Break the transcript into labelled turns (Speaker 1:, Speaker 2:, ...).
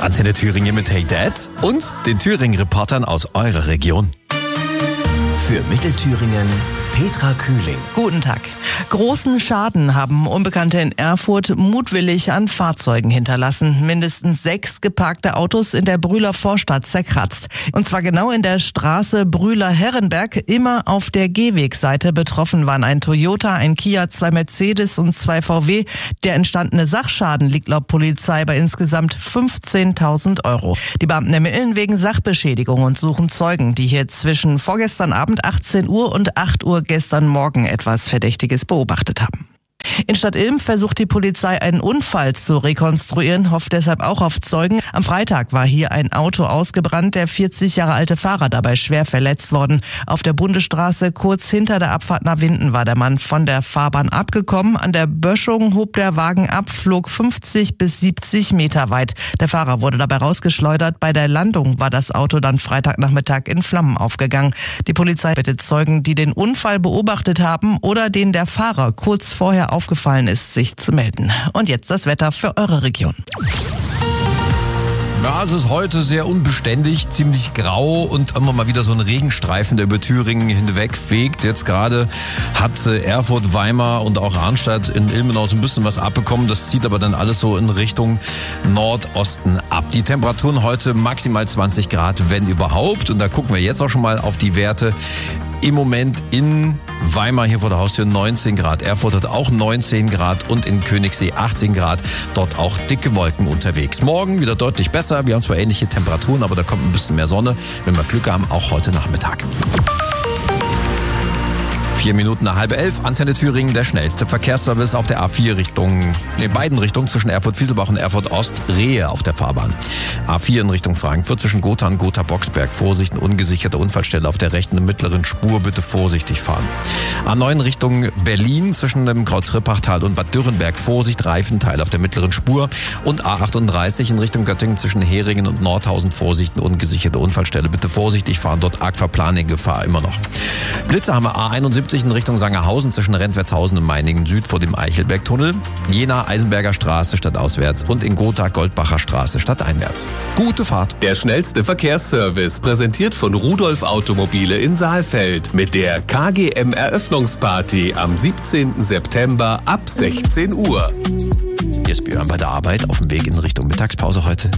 Speaker 1: Antenne Thüringen mit Hey Dad und den Thüringen-Reportern aus eurer Region.
Speaker 2: Für Mittelthüringen Petra Kühling.
Speaker 3: Guten Tag. Großen Schaden haben Unbekannte in Erfurt mutwillig an Fahrzeugen hinterlassen. Mindestens 6 geparkte Autos in der Brühler Vorstadt zerkratzt. Und zwar genau in der Straße Brühler-Herrenberg, immer auf der Gehwegseite. Betroffen waren ein Toyota, ein Kia, 2 Mercedes und 2 VW. Der entstandene Sachschaden liegt laut Polizei bei insgesamt 15.000 Euro. Die Beamten ermitteln wegen Sachbeschädigung und suchen Zeugen, die hier zwischen vorgestern Abend 18 Uhr und 8 Uhr gestern Morgen etwas Verdächtiges beobachtet haben. In Stadt Ilm versucht die Polizei, einen Unfall zu rekonstruieren, hofft deshalb auch auf Zeugen. Am Freitag war hier ein Auto ausgebrannt, der 40 Jahre alte Fahrer dabei schwer verletzt worden. Auf der Bundesstraße kurz hinter der Abfahrt nach Winden war der Mann von der Fahrbahn abgekommen. An der Böschung hob der Wagen ab, flog 50 bis 70 Meter weit. Der Fahrer wurde dabei rausgeschleudert. Bei der Landung war das Auto dann Freitagnachmittag in Flammen aufgegangen. Die Polizei bittet Zeugen, die den Unfall beobachtet haben oder denen der Fahrer kurz vorher aufgefallen ist, sich zu melden. Und jetzt das Wetter für eure Region.
Speaker 1: Ja, es ist heute sehr unbeständig, ziemlich grau und immer mal wieder so ein Regenstreifen, der über Thüringen hinweg fegt. Jetzt gerade hat Erfurt, Weimar und auch Arnstadt in Ilmenau so ein bisschen was abbekommen. Das zieht aber dann alles so in Richtung Nordosten ab. Die Temperaturen heute maximal 20 Grad, wenn überhaupt. Und da gucken wir jetzt auch schon mal auf die Werte. Im Moment in Weimar hier vor der Haustür 19 Grad. Erfurt hat auch 19 Grad und in Königssee 18 Grad. Dort auch dicke Wolken unterwegs. Morgen wieder deutlich besser. Wir haben zwar ähnliche Temperaturen, aber da kommt ein bisschen mehr Sonne. Wenn wir Glück haben, auch heute Nachmittag. 4 Minuten nach 10:30, Antenne Thüringen, der schnellste Verkehrsservice auf der A4 in beiden Richtungen zwischen Erfurt-Fieselbach und Erfurt-Ost, Rehe auf der Fahrbahn. A4 in Richtung Frankfurt zwischen Gotha und Gotha-Boxberg, Vorsicht, eine ungesicherte Unfallstelle auf der rechten und mittleren Spur, bitte vorsichtig fahren. A9 Richtung Berlin zwischen dem Kreuz-Rippachtal und Bad Dürrenberg, Vorsicht, Reifenteil auf der mittleren Spur und A38 in Richtung Göttingen zwischen Heringen und Nordhausen, Vorsicht, eine ungesicherte Unfallstelle, bitte vorsichtig fahren, dort arg verplanen, Gefahr immer noch. Blitze haben wir A71 in Richtung Sangerhausen zwischen Rentwertshausen und Meiningen Süd vor dem Eichelbergtunnel, Jena Eisenberger Straße stadtauswärts und in Gotha Goldbacher Straße stadteinwärts. Gute Fahrt.
Speaker 4: Der schnellste Verkehrsservice, präsentiert von Rudolf Automobile in Saalfeld mit der KGM Eröffnungsparty am 17. September ab 16 Uhr.
Speaker 1: Hier ist Björn bei der Arbeit auf dem Weg in Richtung Mittagspause heute.